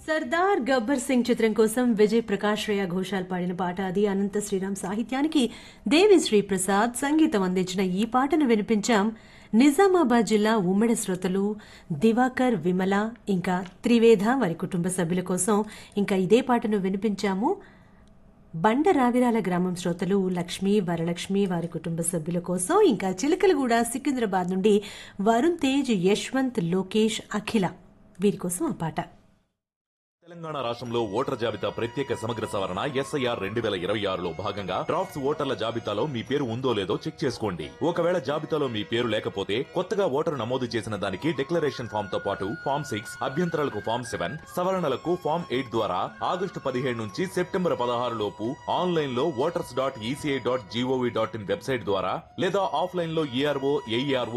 సర్దార్ గబ్బర్ సింగ్ చిత్రం కోసం విజయ్ ప్రకాష్ శ్రేయ ఘోషాల్ పాడిన పాట అది. అనంత శ్రీరామ్ సాహిత్యానికి దేవిశ్రీ ప్రసాద్ సంగీతం అందించిన ఈ పాటను వినిపించాం. నిజామాబాద్ జిల్లా ఉమ్మడి శ్రోతలు దివాకర్, విమల ఇంకా త్రివేద వారి కుటుంబ సభ్యుల కోసం ఇంకా ఇదే పాటను వినిపించాము. బండ రావిరాల గ్రామం శ్రోతలు లక్ష్మి, వరలక్ష్మి వారి కుటుంబ సభ్యుల కోసం ఇంకా చిలకలగూడ సికింద్రాబాద్ నుండి వరుణ్ తేజ్, యశ్వంత్, లోకేష్, అఖిల వీరి కోసం ఆ పాట. తెలంగాణ రాష్ట్రంలో ఓటర్ జాబితా ప్రత్యేక సమగ్ర సవరణ ఎస్ఐఆర్ 2026లో భాగంగా డ్రాఫ్ట్స్ ఓటర్ల జాబితాలో మీ పేరు ఉందో లేదో చెక్ చేసుకోండి. ఒకవేళ జాబితాలో మీ పేరు లేకపోతే కొత్తగా ఓటరు నమోదు చేసిన దానికి డిక్లరేషన్ ఫామ్ తో పాటు ఫామ్ 6, అభ్యంతరాలకు ఫామ్ 7, సవరణలకు ఫామ్ 8 ద్వారా ఆగస్టు 15 నుంచి సెప్టెంబర్ 16 లోపు ఆన్లైన్ లో oటర్స్.ఈసీఐ.జీఓవీ.ఇన్ వెబ్సైట్ ద్వారా లేదా ఆఫ్లైన్ లో ఏఆర్ఓ, ఏఈఆర్ఓ